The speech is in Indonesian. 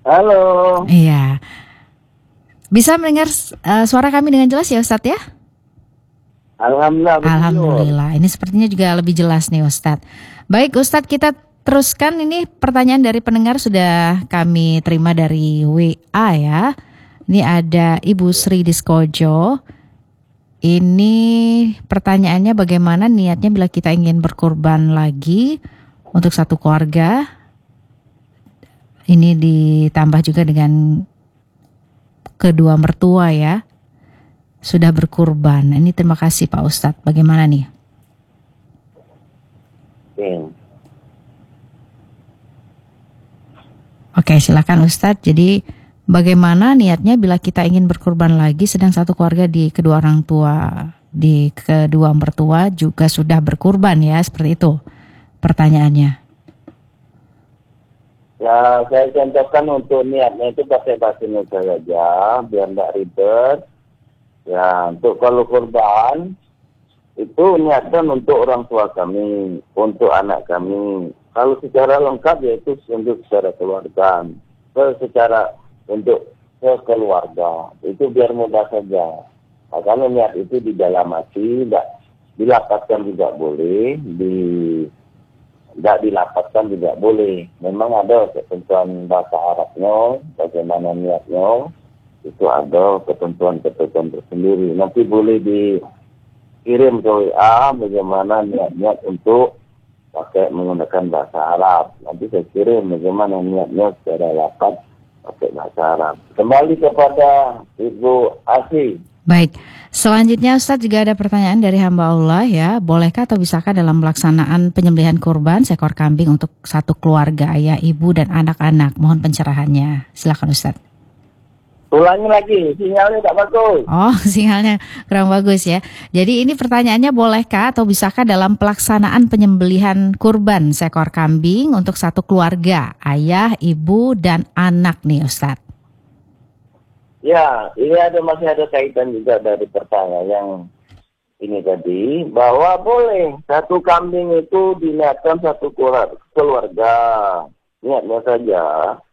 Halo. Iya. Bisa mendengar suara kami dengan jelas ya Ustadz ya? Alhamdulillah betul. Alhamdulillah. Ini sepertinya juga lebih jelas nih Ustadz. Baik Ustadz, kita teruskan. Ini pertanyaan dari pendengar sudah kami terima dari WA ya. Ini ada Ibu Sri Diskojo. Ini pertanyaannya, bagaimana niatnya bila kita ingin berkorban lagi untuk satu keluarga? Ini ditambah juga dengan kedua mertua ya, sudah berkurban. Ini terima kasih Pak Ustadz. Bagaimana nih? Oke, silakan Ustadz. Jadi bagaimana niatnya bila kita ingin berkurban lagi sedang satu keluarga di kedua orang tua, di kedua mertua juga sudah berkurban ya, seperti itu pertanyaannya. Ya, saya contohkan untuk niatnya itu pakai bahasa Indonesia saja, biar tidak ribet. Ya, untuk kalau kurban, itu niatkan untuk orang tua kami, untuk anak kami. Kalau secara lengkap yaitu untuk secara keluarga. Secara untuk keluarga, itu biar mudah saja. Nah, kalau niat itu di dalam hati, tidak dilapaskan juga boleh, tidak dilapaskan juga boleh. Memang ada ketentuan bahasa Arabnya, bagaimana niatnya, itu ada ketentuan-ketentuan tersendiri. Nanti boleh dikirim ke WA bagaimana niat-niat untuk pakai menggunakan bahasa Arab. Nanti saya kirim bagaimana niatnya secara lafaz pakai bahasa Arab. Kembali kepada Ibu Asih. Baik, selanjutnya Ustadz juga ada pertanyaan dari hamba Allah ya. Bolehkah atau bisakah dalam pelaksanaan penyembelihan kurban seekor kambing untuk satu keluarga, ayah, ibu, dan anak-anak? Mohon pencerahannya. Silakan Ustadz. Ulangi lagi, sinyalnya tidak bagus. Oh, sinyalnya kurang bagus ya. Jadi ini pertanyaannya, bolehkah atau bisakah dalam pelaksanaan penyembelihan kurban seekor kambing untuk satu keluarga, ayah, ibu, dan anak nih Ustadz? Ya, ini masih ada kaitan juga dari pertanyaan yang ini tadi, bahwa boleh satu kambing itu diniatkan satu keluarga, niatnya saja.